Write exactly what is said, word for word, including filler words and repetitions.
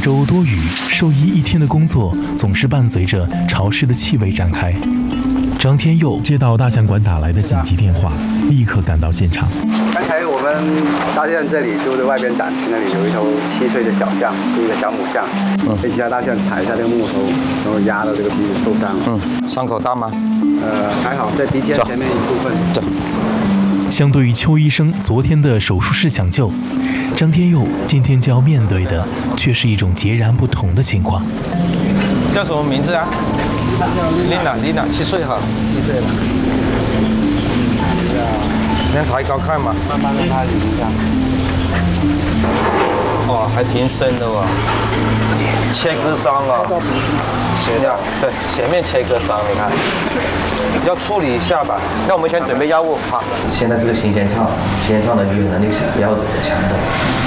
周多雨，兽医一天的工作总是伴随着潮湿的气味展开。张天佑接到大象馆打来的紧急电话，立刻赶到现场。 刚才我们大象这里就是外边展区那里有一头七岁的小象，是一个小母象，被其他大象踩一下这个木头，然后压到这个鼻子受伤了。 嗯，伤口大吗？ 呃，还好，在鼻尖前面一部分。 走。 相对于邱医生昨天的手术室抢救，张天佑今天就要面对的却是一种截然不同的情况。 叫什么名字啊？琳娜，琳娜，七岁哈， 七岁了。 先抬高看嘛， 慢慢让它移一下。 哇，还挺深的哇，切割伤了。行呀，对，前面切割伤，你看，要处理一下吧。那我们先准备药物，好。现在这个行前操，行前操能力和能力是比较强的。